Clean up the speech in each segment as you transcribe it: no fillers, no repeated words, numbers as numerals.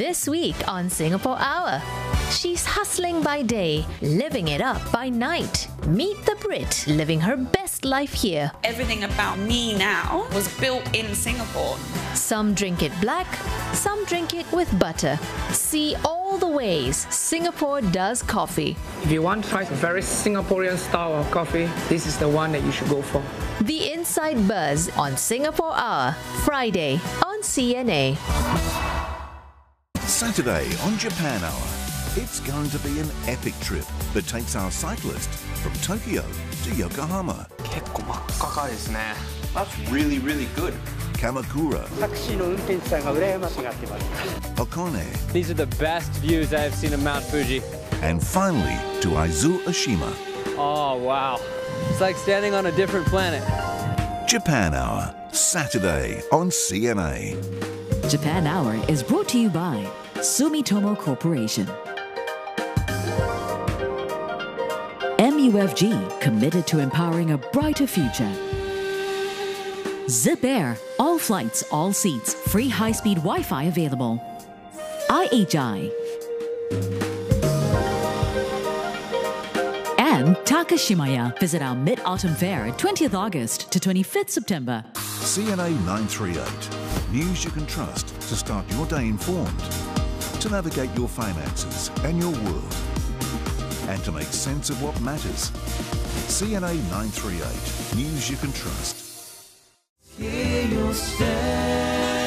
This week on Singapore Hour, she's hustling by day, living it up by night. Meet the Brit living her best life here. Everything about me now was built in Singapore. Some drink it black, some drink it with butter. See all the ways Singapore does coffee. If you want to try a very Singaporean style of coffee, this is the one that you should go for. The Inside Buzz on Singapore Hour, Friday on CNA. Saturday on Japan Hour. It's going to be an epic trip that takes our cyclist from Tokyo to Yokohama. That's really, really good. Kamakura. Okone. These are the best views I have seen of Mount Fuji. And finally to Aizu Oshima. Oh, wow. It's like standing on a different planet. Japan Hour, Saturday on CNA. Japan Hour is brought to you by Sumitomo Corporation. MUFG, committed to empowering a brighter future. Zip Air, all flights, all seats, free high-speed Wi-Fi available. IHI. And Takashimaya. Visit our Mid-Autumn Fair, 20th August to 25th September. CNA 938. News you can trust to start your day informed, to navigate your finances and your world, and to make sense of what matters. CNA 938. News you can trust. Here you'll stand.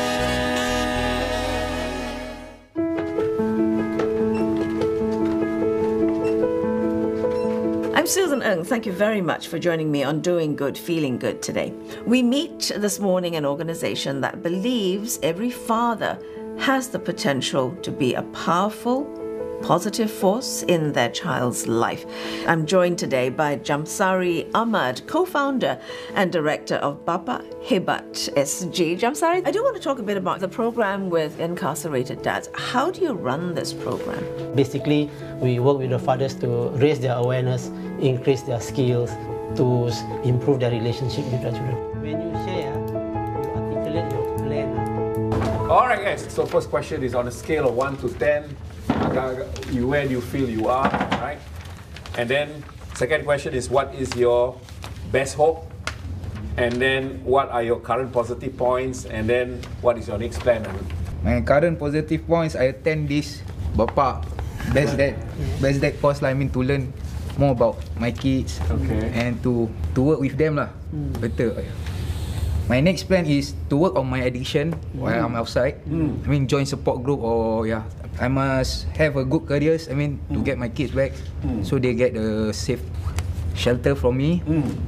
I'm Susan Ng. Thank you very much for joining me on Doing Good, Feeling Good today. We meet this morning an organization that believes every father has the potential to be a powerful, positive force in their child's life. I'm joined today by Jamsari Ahmad, co-founder and director of Bapa Hebat SG. Jamsari, I do want to talk a bit about the program with incarcerated dads. How do you run this program? Basically, we work with the fathers to raise their awareness, increase their skills, to improve their relationship with their children. When you share, you articulate your plan. All right, guys. So first question is on a scale of 1 to 10. Where do you feel you are, right? And then second question is, what is your best hope? And then what are your current positive points? And then what is your next plan? My current positive points, I attend this Bapa Best Dad course, to learn more about my kids, and to work with them better. My next plan is to work on my addiction while I'm outside. Join support group or I must have a good career, to get my kids back, so they get a safe shelter from me.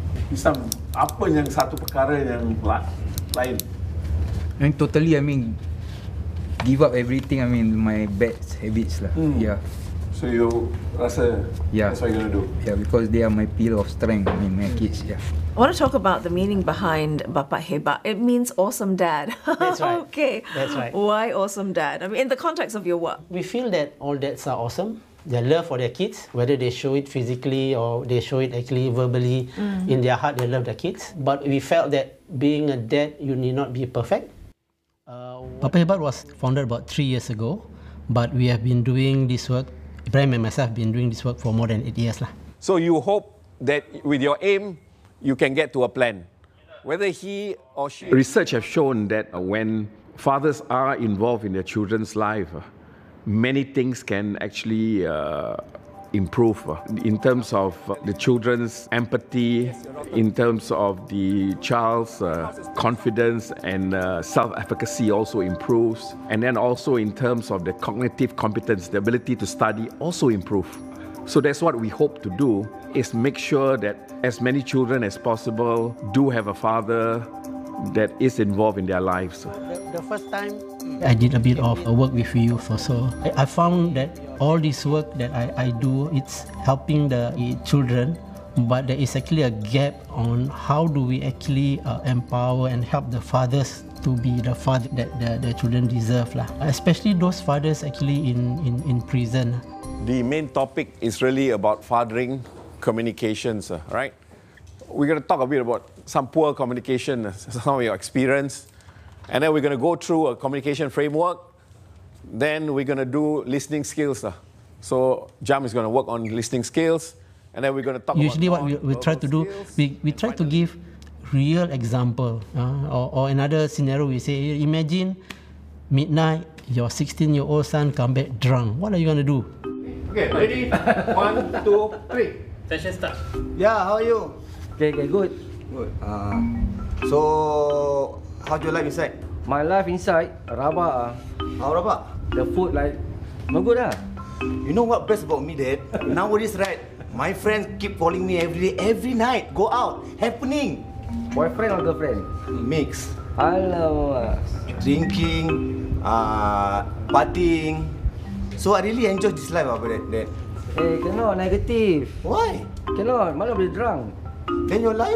Apa yang satu perkara yang lain? Totally, give up everything, my bad habits lah. So you rasa that's what you're gonna do? Yeah, because they are my pillar of strength, my kids, I want to talk about the meaning behind Bapa Hebat. It means awesome dad. That's right. Okay. That's right. Why awesome dad? In the context of your work. We feel that all dads are awesome. Their love for their kids, whether they show it physically or they show it actually verbally, in their heart they love their kids. But we felt that being a dad, you need not be perfect. Bapa Hebat was founded about 3 years ago, but we have been doing this work, Ibrahim and myself have been doing this work for more than 8 years. So you hope that with your aim, you can get to a plan. Whether he or she... Research has shown that when fathers are involved in their children's life, many things can actually improve in terms of the children's empathy, in terms of the child's confidence and self-efficacy also improves. And then also in terms of the cognitive competence, the ability to study also improve. So that's what we hope to do, is make sure that as many children as possible do have a father that is involved in their lives. The first time I did a bit of work with youth also, I found that all this work that I do, it's helping the children, but there is actually a gap on how do we actually empower and help the fathers to be the father that the children deserve, especially those fathers actually in prison. The main topic is really about fathering communications, right? We're going to talk a bit about some poor communication, some of your experience, and then we're going to go through a communication framework then we're going to do listening skills. So Jam is going to work on listening skills, and then we're going to talk Usually about what we try to do, we try to give real example. Or another scenario, we say, imagine midnight, your 16-year-old son come back drunk. What are you going to do? Okay, ready? 1, 2, 3. Session start. Yeah, how are you? Okay, good. Good. So, how's your life inside? My life inside, rabak. How rabak? The food like, no good lah. You know what best about me, Dad? Nowadays, right, my friends keep calling me every day, every night. Go out, happening. Boyfriend or girlfriend? Mix. Alamak. Drinking, partying. So I really enjoy this life, Dad. Eh, cannot, negative. Why? Cannot, malah boleh drunk. Then your life?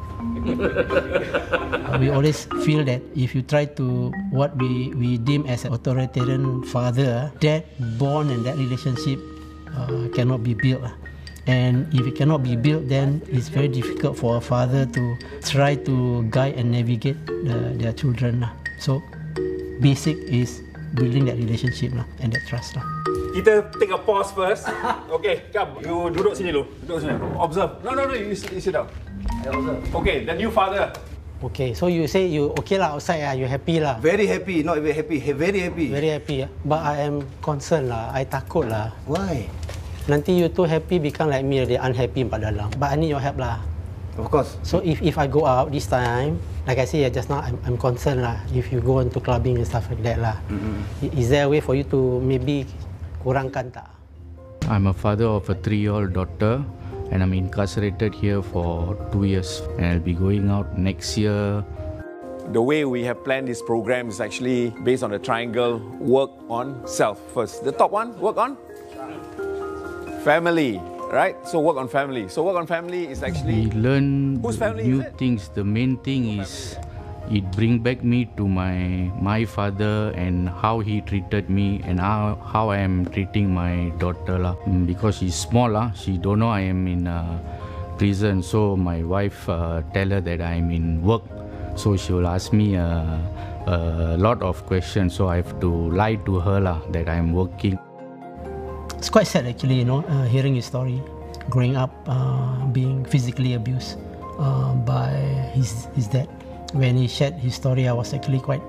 We always feel that if you try to what we deem as an authoritarian father, that bond and that relationship cannot be built. And if it cannot be built, then it's very difficult for a father to try to guide and navigate their children. So basic is building that relationship and that trust. Kita take a pause first. Okay, come. You duduk sini dulu. Duduk sini. Observe. No, you sit down. I observe. Okay, the new father. Okay, so you say you okay lah outside you happy lah. Very happy, not very happy. Very happy. Very happy. But I am concerned lah. I takut lah. Why? Nanti you too happy become like me, they unhappy empat dalam. But I need your help lah. Of course. So if I go out this time, like I say just now, I'm concerned lah. If you go into clubbing and stuff like that lah. Is there a way for you to maybe kurangkan tak? I'm a father of a 3-year-old daughter, and I'm incarcerated here for 2 years, and I'll be going out next year. The way we have planned this program is actually based on the triangle: work on self first. The top one, work on family, right? So work on family. So work on family is actually... We learn whose family new is it? things. The main thing is it bring back me to my father and how he treated me and how I am treating my daughter lah. Because she's small she don't know I am in prison. So my wife tell her that I'm in work. So she will ask me a lot of questions. So I have to lie to her lah that I'm working. It's quite sad actually, hearing his story, growing up being physically abused by his dad. When he shared his story, I was actually quite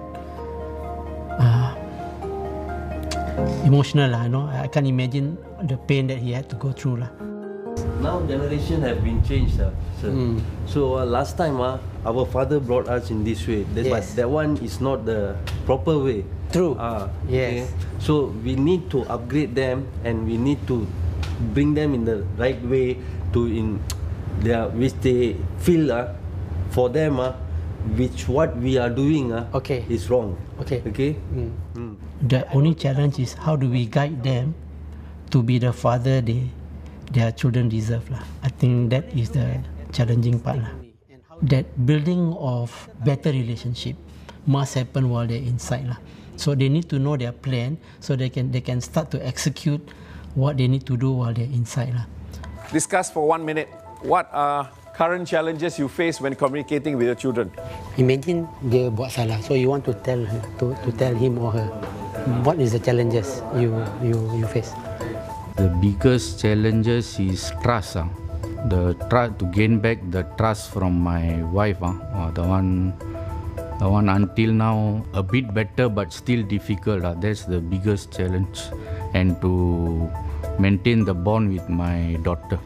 emotional lah. I can't imagine the pain that he had to go through lah. Now generation have been changed, sir. So last time our father brought us in this way, but that one is not the proper way. True. Yes. Okay? So we need to upgrade them, and we need to bring them in the right way which they feel for them which what we are doing is wrong. Okay. Mm. The only challenge is how do we guide them to be the father their children deserve lah. I think that is the challenging part lah. That building of better relationship must happen while they're inside lah. So they need to know their plan so they can start to execute what they need to do while they're inside lah. Discuss for 1 minute. What are current challenges you face when communicating with your children? Imagine dia buat salah, so you want to tell her, to tell him or her. What is the challenges you face? The biggest challenges is trust. The try to gain back the trust from my wife. The one until now a bit better, but still difficult. That's the biggest challenge, and to maintain the bond with my daughter.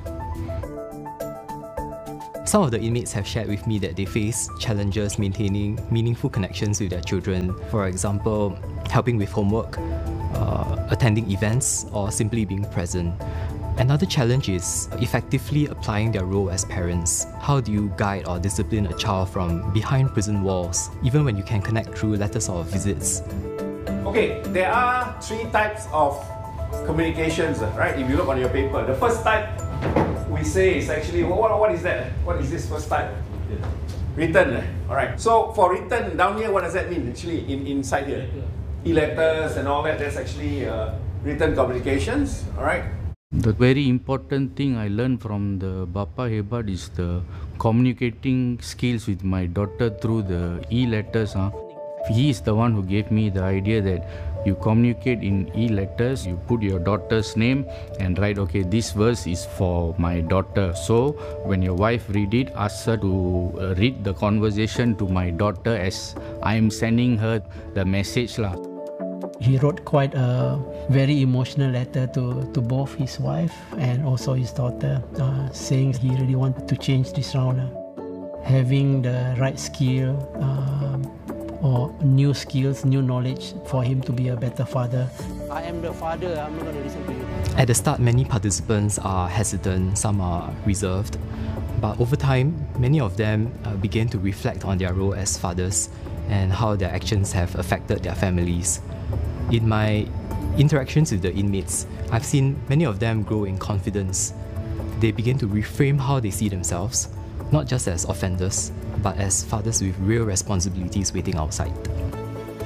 Some of the inmates have shared with me that they face challenges maintaining meaningful connections with their children. For example, helping with homework, attending events, or simply being present. Another challenge is effectively applying their role as parents. How do you guide or discipline a child from behind prison walls, even when you can connect through letters or visits? Okay, there are 3 types of communications, right? If you look on your paper, the first type we say is actually, what is that? What is this first type? Written. All right. So for written down here, what does that mean? Actually, inside here, e-letters and all that. That's actually written communications. All right. The very important thing I learned from the Bapa Hebat is the communicating skills with my daughter through the e-letters. He is the one who gave me the idea that you communicate in e-letters, you put your daughter's name and write, okay, this verse is for my daughter. So when your wife read it, ask her to read the conversation to my daughter as I am sending her the message lah. He wrote quite a very emotional letter to both his wife and also his daughter, saying he really wanted to change this round. Having the right skill or new skills, new knowledge for him to be a better father. I am the father, I'm not going to listen to you. At the start, many participants are hesitant, some are reserved. But over time, many of them began to reflect on their role as fathers and how their actions have affected their families. In my interactions with the inmates, I've seen many of them grow in confidence. They begin to reframe how they see themselves, not just as offenders, but as fathers with real responsibilities waiting outside.